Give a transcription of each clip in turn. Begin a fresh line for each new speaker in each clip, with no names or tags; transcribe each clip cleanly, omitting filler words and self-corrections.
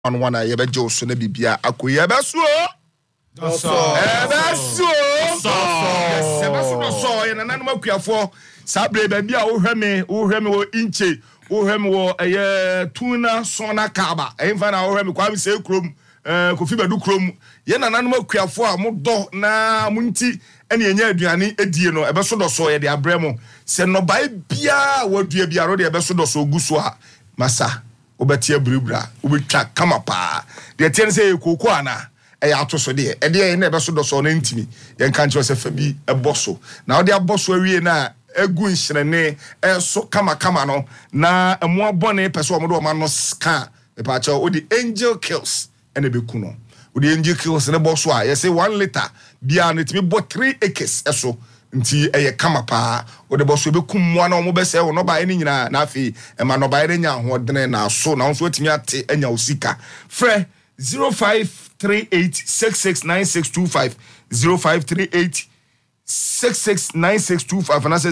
on one I ever jo so na bibia akoye beso yes so ye nananom akuafo sabre ba bia wo hweme wo inche wo hweme wo tuna sona kaba emfa na wo hweme kwa se krom kofi badu krom ye nananom akuafo a modo na munti ene enya aduane edie no ebeso do so ye de abremo se no bai bia wadua bia ro de ebeso do so guso a masa obetia bribra obetwa kama pa de tie se ekoko ana atoso de ede na ebeso do so na ntimi ye nka nche se fa bi eboso na ode aboso awie na egu nhyirene so kama no na emu abone pese omodo o ma no ska e pa cha odi angel kills ene beku no odi angel kills ne boso a ye say 1 liter bia no timi bo 3 acres eso nti eye kama pa odi boso beku mmoa na omo bese wo no ba ene nyina na afi e ma no ba ene nya hodene na so na so timi ate enya osika frɛ 0538669625 0538669625 and I say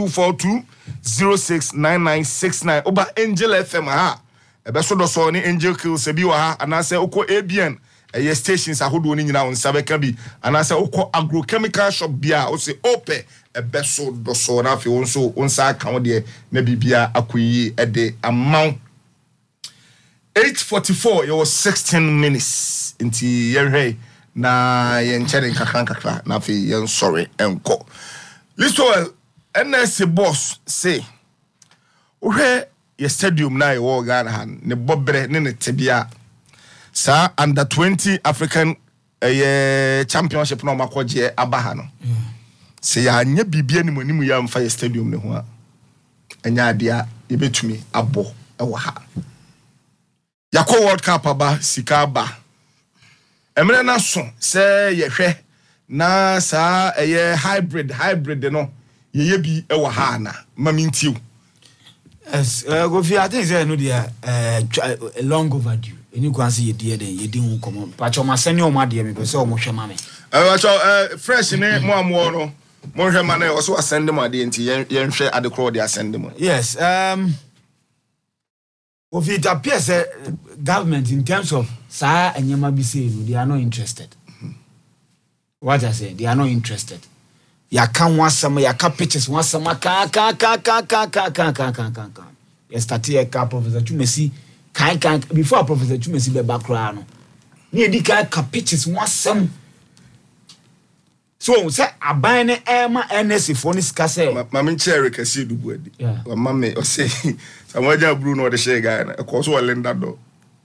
0242069969 oba Angel FM ha ebeso do so ni Angel Kills bi wa ha and I say oko ABN stations ahodo ni nyina on sabeka bi and I say oko agrochemical shop bia o say ope ebeso do so na fi wonso onsa aka de na bibia akoyi e de amount 8:44 it was 16 minutes inti yenhwe na yenchere kakra na fi yen sorry enko Listowel NS boss say ohwe ye stadium na wo Ghana han ne bobre ne tebia sa under 20 African championship no makoje abaha no se ya anya bibia ni monimu ya mfa ye stadium ne ho a anya adia ye betumi abo ewo ha Yako World Cup aba sika ba emre na so se ye hwe na sa hybrid no ye bi e wa ha na mamintiu
yes go fi I think say no dia long overdue eni kwan se ye die den ye din hu komo pa cho ma sene o ma de me pe se o mo hwe ma me
fresh ne mo amwo no mo hwe ma na o so asende ma de nti ye hwe adekro de asende mo
yes If it appears government in terms of sa anyama bi say they are not interested. What I say, they are not interested. Ya kan wasama ya ka pitches wasama ka. Ya start here ka Professor Chumesi kan before Professor Chumesi be background no. Ni edi ka pitches wasam. So say aban ne ema NS for ni sika say
mama cherry kasi dubu adi. Mama o say Samoja Bruno de shega na ekoso Linda do.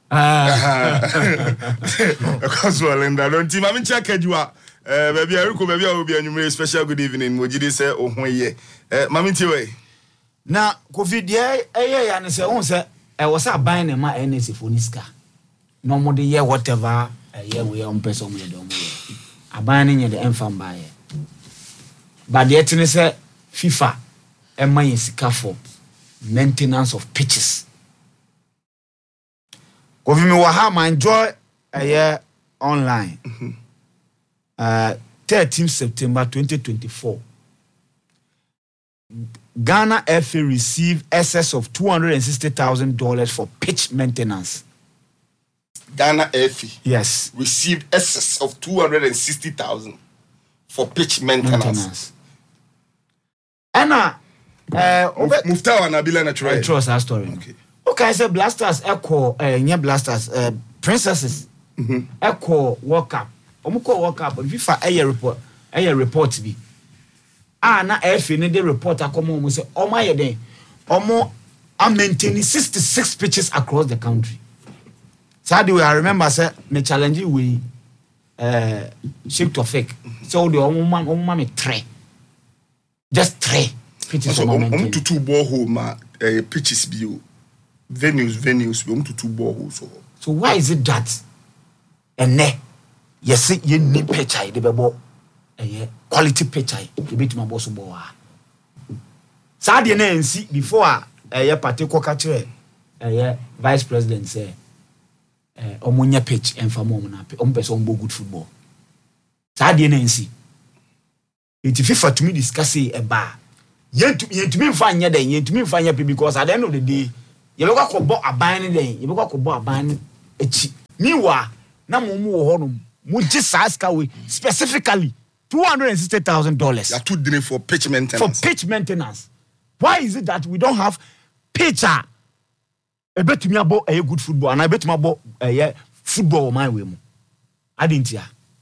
Ekoso Linda do. Nti mama cherry kajua baby ariko baby obi anwumre special good evening mojidi say ohunye. Mama ntiwe.
Na covid ye ya ne say on say was aban ne ma NS for ni sika. No mo de ye whatever ye we on person we do mo. Abani nye de enfam baye but the etine say FIFA ema yesika for maintenance of pitches ko vi me wa ha ma enjoy online 13 September 2024 Ghana FA received excess of $260,000 for pitch maintenance.
Ghana FA
yes
received excess of 260,000 for pitch maintenance.
Anna
Muftawa Nabila natural
trust our story. Okay, I said Blasters echo Blasters Princesses echo World Cup. Omuko World Cup FIFA report bi. Na FA ne dey report akomo omo say omo ye den omo are maintaining 66 pitches across the country. Sadly, I remember say me challenge we shape to fake. So the omo me 3. Just 3 pitches
so to 2 borehole ma pitches bio venues we to 2 boreholes
so why is it that yes you need pitch I the bebo quality pitch I the bit my boss bo ah Sadly na nsi before party ko ka kire vice president say omonya pitch enfamo na person go good football Sadly na nsi it FIFA to me discuss a bar yentumi mfa anya den yentumi mfa anya because at the end of the day you be kwa ko bo aban den you be kwa ko bo aban echi miwa na mo wo ho no mo gi saska we specifically $260,000
you too dealing for pitch maintenance.
Why is it that we don't have pitcher a betumi abo a good football and I betumi abo a football my way mu adintia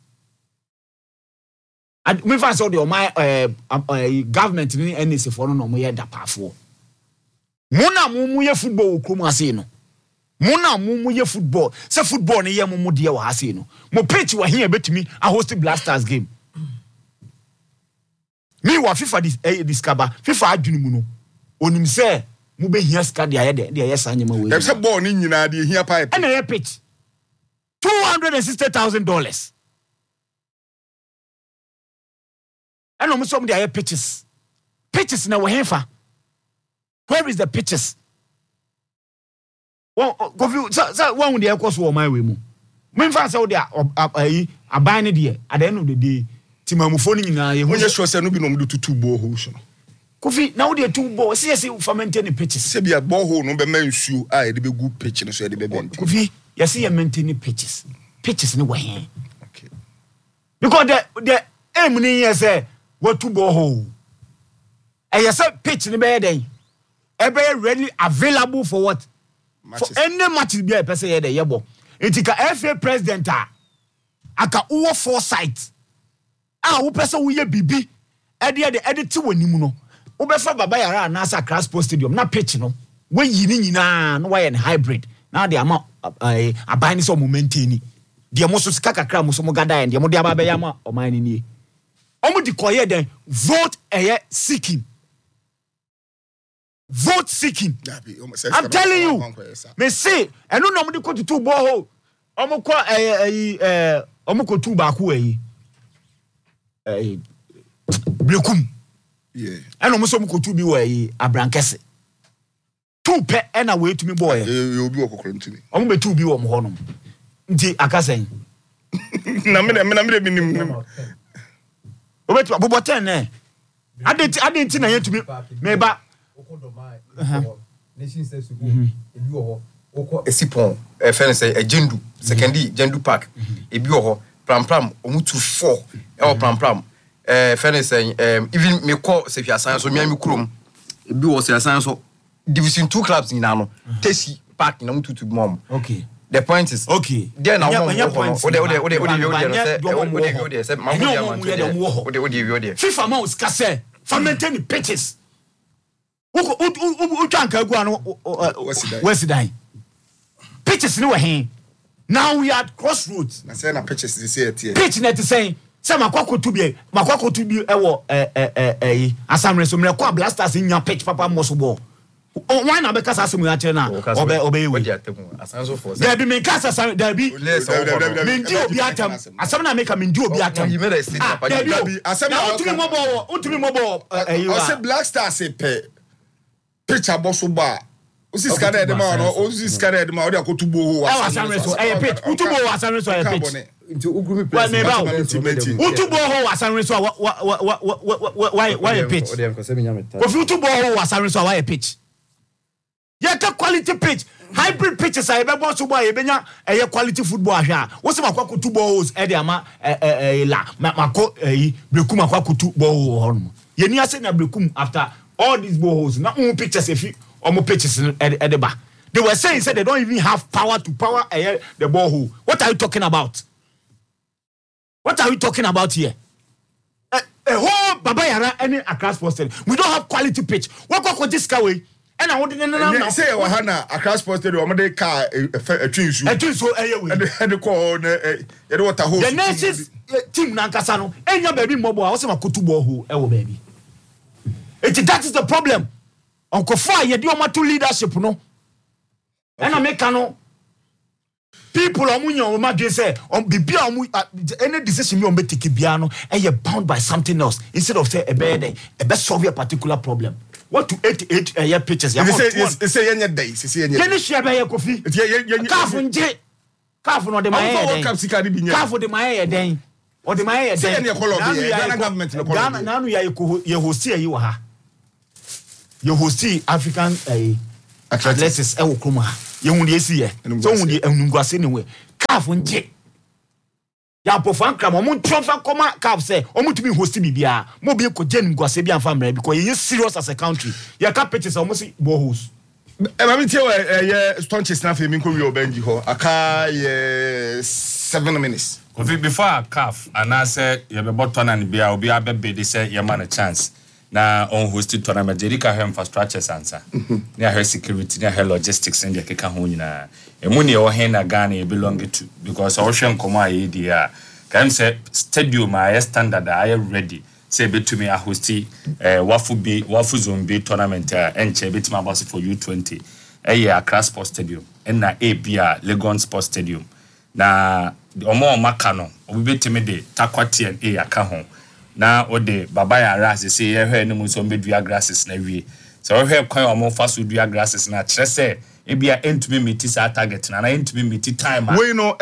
and me fan say the my government ni NC for no mo ye da pafo mo na mo ye football okrom ase no mo na mo ye football say football ni ye mo de wa ase no mo pitch wa here betumi a host Blasters game me wa FIFA discover FIFA adwunu mu no onim say mu be hia ska de aye sanyema we
dem say ball ni nyina de hia pipe
and aye pitch $260,000 and no some de aye pitches na we hefa where is the pitches go view so one de ekos wo my we mu me fa say wo de aban ne de at the end of the day timamufo ni nyina ye
hu sure say no bi no mdu tutu borehole no
Kofi now the two balls see for maintain pitches
say be a borehole no be mansu a de be gu pitch no so de be bent
Kofi you see you maintain pitches ni we here
okay
because the aim ni here say what two borehole and you say pitch ni be den e be ready available for what matches. For any match be a person here dey yebo etika FA president aka wo foresight wo person wo ye bibi e de edit wanimu no wo be fa baba yara na asa Accra Sports Stadium na pitch no we yi ni nyina no why an hybrid na de ama aban ni so mo maintain de mo so sika kakra mo so mo gada en de mo de aba be ya ma o man ni omo di koye den vote seeking I'm telling you me say enu no mo de ko tutu borehole omo ko omo ko tu ba ko Blekum.
Yeah.
And almost some could be way a brankesse. 2 pet and away to me, boy.
You'll be walking to me.
Only 2 be on honum. Nti akasen.
Na me.
Wait, but 10 eh. I didn't know to be maybe.
Nation says to go. You are a sipon, a fence, a gendu, secondly, gendu park, a bio, pram, omutu 4, or pram. Fence saying, even me call Sefia Science or Miami Crum, a bio was a science of division 2 clubs in Nano, Tessie Park in Omutu to mom.
Okay.
The point is,
okay.
Then I want your
point. FIFA mouse casse, fermenting pitches. Who can't go where's the dying? Pitches no way. Now we are at crossroads.
I say na pitches this year.
Pitch net saying, some Makwako to be Assam Resum, Kwa Blasters in your pitch, Papa Mosobo. Why not because as we are now? Obey what you are there be make us there be Mindio Biatam. Asana make a Mindio Biatam.
You made a state.
I said Black Stars say pay. Pitch a boss bar. Usi scanner the man or Usi scanner the man or go to Bo.
I pitch. Utubo was a pitch.
Into Ugumi.
Utubo was a result. Why a pitch? If Utubo was a result, why a pitch? Yaka quality pitch. Hybrid pitches I ever bought to buy a quality football here. What's my quack 2 balls? Ediama Mako Blukuma Kwaku 2 ball. Yenia sent a Blukum after all these balls. Not more pictures if you or more pitches at the back. They were saying they don't even have power to power the ball. What are you talking about? What are we talking about here? A whole Baba Yara any Accra Sports Stadium. We don't have quality pitch. What got this way? And I wouldn't know.
Say Wahana Accra Sports Stadium. I'm a car a twin shoe.
A twin so and
the call the
nations team Nankasano. And your baby mobile. I was a Kutubo who baby. That is the problem. Uncle Fire, you do want to leadership, no? And I make no. People are moving on say on any decision you make Biano and you're bound by something else instead of say a best solve a particular problem. What to 88 year pictures?
They say any day.
Any share by your coffee. Careful no de my careful de my den or de my den. Ghana government now you host here you ha. You host African athletics e wo kroma. ye hu de esi ye so hu de enungwase ne we CAF nje ya pofan kram o mun trofa koma CAF say o mutumi host bibia mo bi ko je enungwase bi anfa mra because ye serious as a country ya ka pitches o mo si bohos
mami tie ye stonches na fe mi ko wi obanji ho aka ye 7 minutes
before CAF and I say you be button and be obi abebe they say you man a chance na on hosted tournament Jerika her infrastructure answer near her security near her logistics and the keka ho nyina emuni e wo hen na Ghana e belong to because our hwen koma e dia can say stadium I standard I ready say betumi a hosti wafu zone B tournament enche betuma boss for U20 Accra Sports Stadium and na bia Legon Sports Stadium na omo maka no obetimi de takwati and aka ho na ode baba ya ras say ye hwe no so mbedua grasses na wie so hwe kwan omo fa so dua grasses na kire say ebia entumi meti sa target na entumi meti time
we no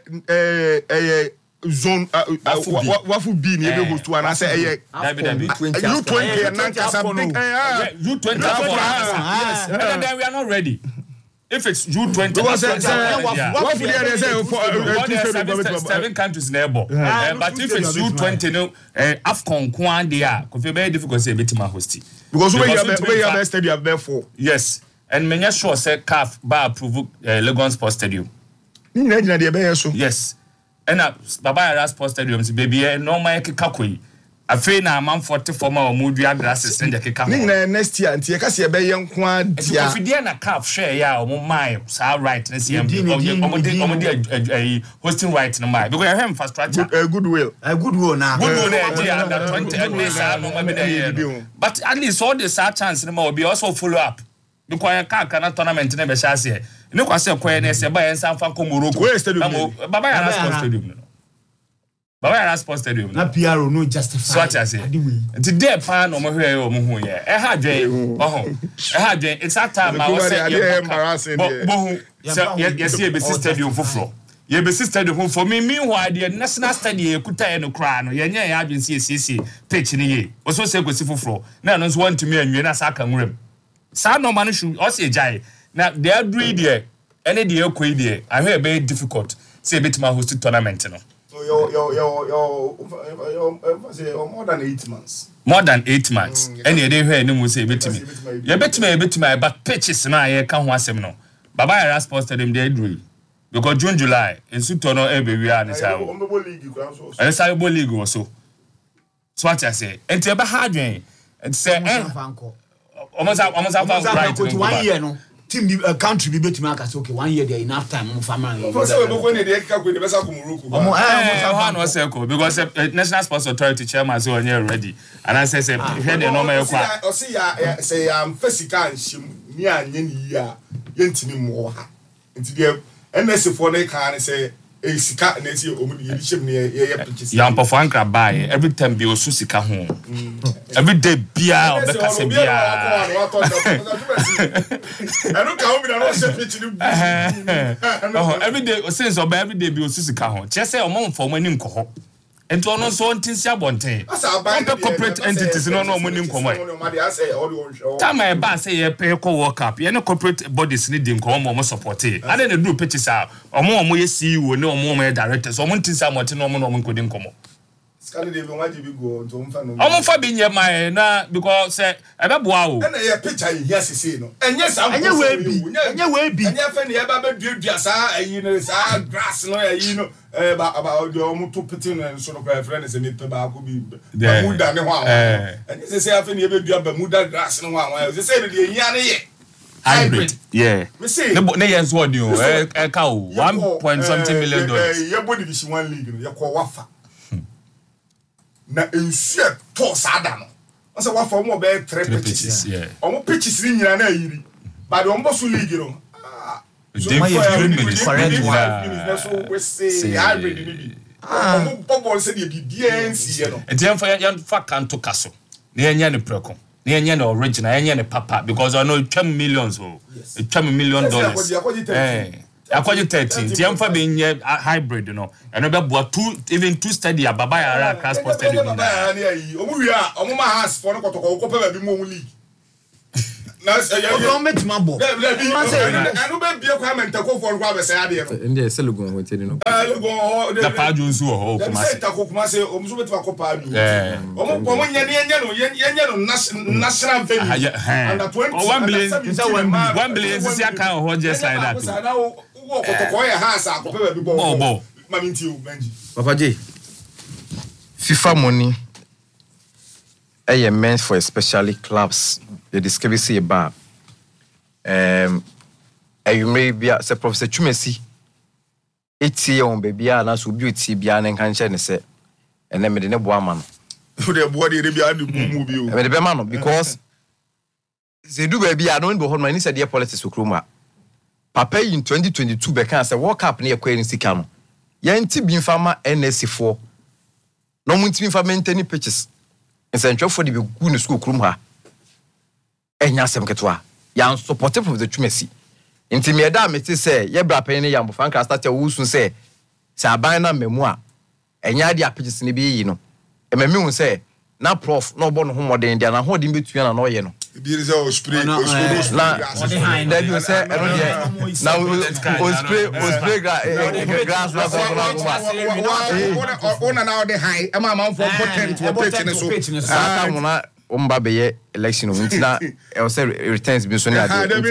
zone wafu B ni ebe host one say U20 and Nankasa big
U20 yes and then we are not ready. If it's U20, seven countries neighbor. But if it's U20, no, AFCON Kwandia, could be very difficult to say betima hosti. Because
we have stadium there for.
Yes, and many sure say CAF bar approve Legon Sports Stadium. Yes, and Baba Sports Stadium, baby, no my kakui. I feel na man 44 ma omudua grasses and the keka.
Ninna next year anti ka se be yen kwa dia.
If dia na CAF share ya omo mai sa right na see hosting right na mai because I have infrastructure
goodwill
na
goodwill na under 20 and this but at least all the chance na will be also follow up because I can't tournament na be sha se no kwa se kwa na se ba yen san fa ko Morocco Baba ya Sports Stadium Baba ya Sports Stadium
na PRO no justify
so what I say today pa no mo hwe o mo hu ye e ha dwen it's that time I was say
embarrassing
yes ye be stadium foforo ye be stadium for me meanwhile the national stadium ekuta ye no kra no ye nya ya adwen see pitch ni ye o so say kwesi foforo na no so want me anwie na sa ka nwrem sa no man should o say jai na they are doing there any dey ekoi there I hear very difficult say betima host tournament no.
So you're more than 8 months.
More than 8 months. Any day here, no more say betimi. You betimi, but pitches na ye can one sem no. Baba ya Sports Stadium they do because June July in Sutono ebe we are nisa. And Saibo League also. So what I say, and you be hard and say almost right
1 year no. Team country be betimi aka say okay 1 year there enough time mo family
for say we go ne dey ka go dey besa ko Morocco
because National Sports Authority chairman say onye ready and I say here the normal kwa
o see ya say am physical nshim ni anye ni ya yentimi mo ha nti dey NS for na kan say sika na say omu dey shim ne ye pitches
yam pofo ankra buy every time be osu sika ho every day bia obeka se bia every day since every day be osu sika ho che say omo mfo mo nim ko ho enti ono so ntinsi abonten corporate entities no no mo nim ko mo time e ba say ye pay ko work up ye no corporate bodies ni dim ko mo support e ade na do pitches a omo ye CEO ne omo directors omo ntinsi amote no omo nko dim ko mo omo fa bi nye mai na because say e be boa o
na ye picture here say no enye sam
enye we bi
enye fa ne ye ba duadua sa ayi no sa grass no ayi no ba omo to pitin no so no kwa friend say me pe ba ko bi muda ne ho a enye say afa ne ye be dua ba muda grass no ho a say ne de nya ne ye
hybrid yeah ne yen so odi o e ka o 1.something million dollars
ye body division 1 league no ye ko wafa na ensued to sada no ose wa for mo be 3 pitches
yeah
omo pitches ni nyina na yiri but omo so league no
they correct
one so we say hybrid maybe omo bobol say the BNC ye no
enti yan fa kanto kaso na yenya ne preko na yenya ne original yenya ne papa because I know $10 million $10 million akwaje 13 tiamfa be nye hybrid no eno be boa even two study Baba ya Accra Sports Stadium
na omu wi a omu ma has for no kotoko ko pe ba bi mo league
don't make my boy.
I don't be a comment to go for what I say.
In the Selugon hotel, you know.
The Padus who are national venue. And at 1 billion is a car or just like that.
Papa J, FIFA money meant for especially clubs. The discovery say about you may be a Professor Chumesi. It's on baby, and as will beauty be an encounter, say, and then made a woman.
The body movie
because they do baby. I don't behold my niece dear politics to Kruma. Papa in 2022 becan say World Cup near Queen Sikano. Yanti bin farmer NSC4. No munti farmer any pitches. And Central for the good school Kruma. And Yasem Ketwa. Yan supportive of the Chumesi. Intimiada me say, ye bra penny yam fanka start your woos say, Sabina memoir. And yadia pitches in the be, you know. And my moon say, now prof, no born home or the Indian, and holding between an oil.
There you say,
now spray grass.
One an hour the high, and my mouth for 10 to a pitch in a
Umbabe election of Wintina, I say returns be soon. No,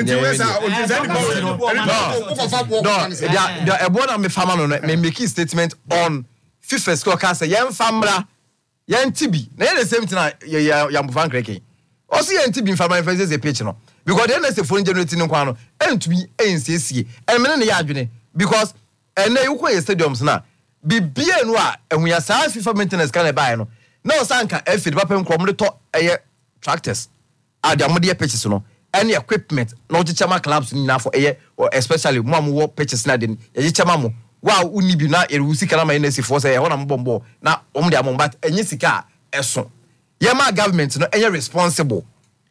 a born me family may make a statement on FIFA score cast a young famra, young Tibi, near the same time, young Van Cracking. Also, young Tibi family faces a pitch no, because then there's a phone generating in Quano, and to be NCC, and many yardine, because and they equal stadiums now. Be BNY, and we are size FIFA maintenance can buy no. No sanka if it weapon from the top tractors are the media pitches no any equipment no chama clubs ni na for or especially mom wo pitches na den ye chama mo wow uni bi na e rusi kana ma NSC for say wona mbombo na de amon but enyi sika eso ye ma government no enye responsible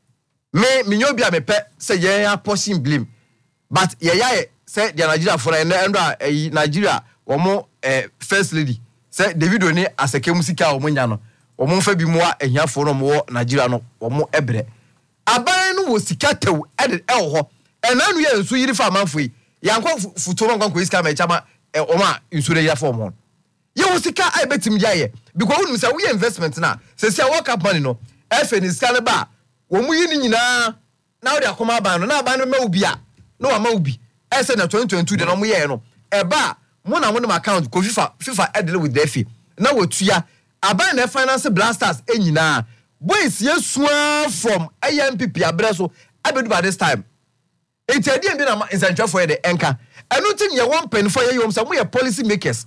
me nyo bi a me pe say ye a pushing blame but ye say the Nigeria for Nigeria omo first lady say David Oni aseke musika omo nya no omo fa bi moa ehiafo no mo Nigeria no omo ebre aban no wo sika tew ede ho enanu ye nsu yiri fa manfo yi yanko futo manko iska ma chama oma nsu re yafo mo ye wo sika ai betim yaye because wonu say we investment na say work up money no efe ni sika le ba wo mu yi ni nyina na wo de akoma aban no na aban no ma obi a no wa ma obi e say na 2022 de no mo ye no e ba mo na mo no account ko FIFA edele with the fee na wo tua aban na finance blasters enyina boys yesua from AMPP abreso abedu by this time etedie bi na incentive for the enka enu tin ye one pen for ye yom say we policy makers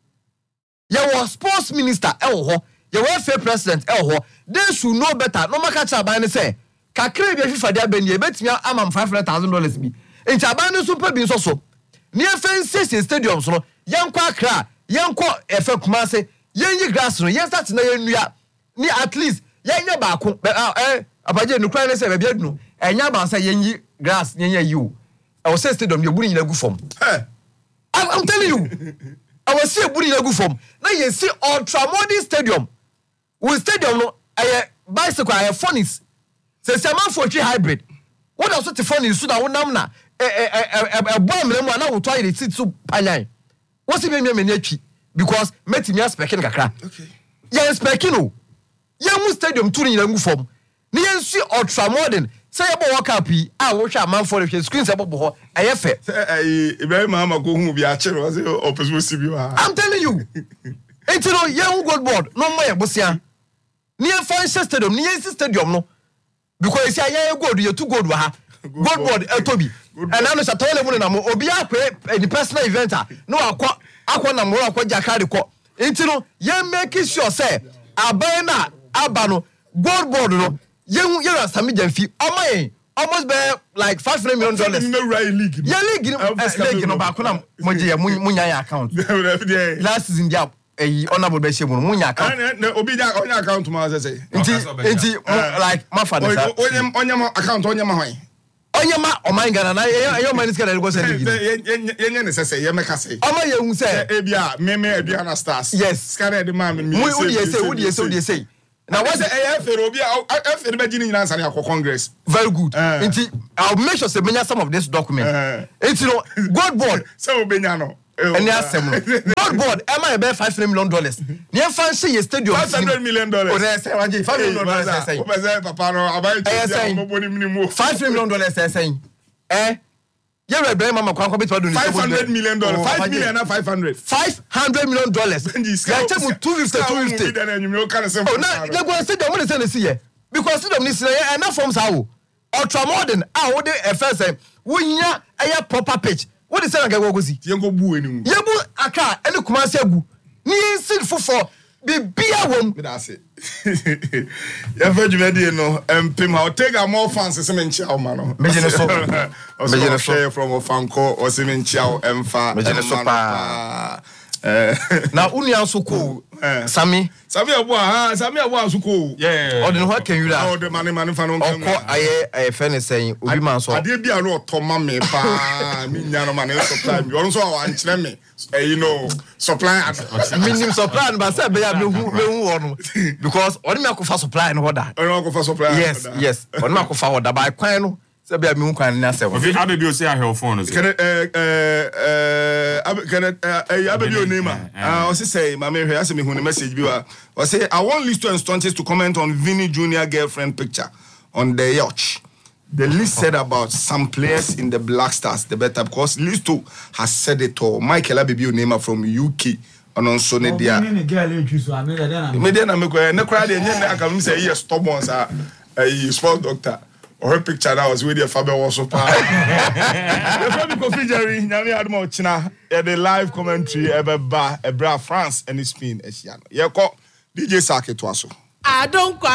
ye was sports minister ho ye welfare president ho they should know better no maka cha aban say kakra bi FIFA dia ben ye betimia amam $500,000 bi enti aban no super bi nso so ne fence stadiums no yanko akra yanko efe kumase yenyi grass no yen start na yenua ni at least yenye ba ko abaje no kran say be biadunu enya ba say yenyi grass yenye you I was say stadium ye buri nyina gu form I'm telling you I was say buri nyina gu form na yen see ultramodern stadium with stadium no bicycle phonics say man for tree hybrid what also the phonics so that wonam na bomb le mo na wo toy the sit so panyan what see me atwi because metimi aspekin kakra
okay
yeah speaking no mu stadium tour nyina ngu form ni yensu ultra modern say yebo World Cup wo hwa man for the screen say bobo ho ayefe
Ibrahim Mahama go hu bi a chere was opposition sibi wa
I'm telling you enti no yen gold board no mo ye bosia ni en fan stadium ni yen stadium no because say yen gold ye two gold wa ha gold board etobi and now no satole mu na mo obi akwe the personal event no akwa na mo akwa jakari ko enti no yen make sure say aban na aba no gold board no yen Sami Jamfi omo almost be like $500 million
league
league no ba ko na mo je munya account last season dia honorable be shemu munya account
obi da onya account ma say
enti like ma fa na
onyam account onyam hwan
onyama omangana na eyo maniska na go say
yenye ne say ye meka say
oma ye hu say
e bia me aduana stars
yes
scanner the man me
would you say Now what's the
Congress?
Very good. I'll make sure say some of this document. It's God board.
So Benyano.
And God board. Am I about $5 million? Near fancy stadium.
$500 million.
$5 million. $5 million. Saying, you're a brand mama $500
million. $5 million, not $500.
$500 million. $250. Oh, now you're going to say the money is here because you don't need to enough forms how ultra modern. I would first say we a proper page. What is that? Go see.
You go boo anymore.
You boo a car and look myself. Ni sin for be beer one.
That's it. You're very ready, no. Pim, I'll take a more fancy cement chow, man.
Imagine
a share from a fan call or cement chow and fa.
Now, only also cool. Sammy
was cool.
Yeah. Or then what can you do?
Oh, the money fan on
I friend saying, we man so.
I did be a lot of mommy, pa, Minyano man, supply. You also want me, you know, supply.
Minimum supply, but said, because on Marco for supply and order. Yes. On Marco for order by Quino. So be a moon can answer.
I be you say I have phone.
Can it your name? I was say, my man asked me when the message viewer was say I want Listo and Stunches to comment on Vinny Jr. girlfriend picture on the yacht. The list said about some players in the Black Stars, the better because Listo has said it all. Michael Abibi name from UK. And also ne dia. Me dey na me ko na kra dey nyem na aka me say yes stubborn sa sport doctor. Or her picture that was with your Fabio was so far. The family coffee Jerry, Nyami Admo China, the live commentary ever ba France and Spain. Yako DJ Sake Twaso.
I don't